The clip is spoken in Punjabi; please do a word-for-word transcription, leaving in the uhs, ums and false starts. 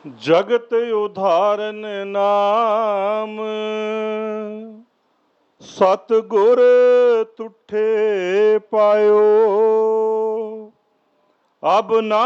ਜਗਤ ਉਧਾਰਨ ਨਾਮ, ਸਤਿਗੁਰ ਤੁਠੇ ਪਾਇਓ। ਅਬ ਨਾ